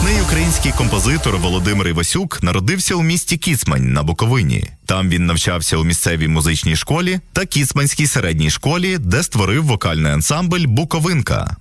Видатний український композитор Володимир Івасюк народився у місті Кіцмань на Буковині. Там він навчався у місцевій музичній школі та Кіцманській середній школі, де створив вокальний ансамбль «Буковинка».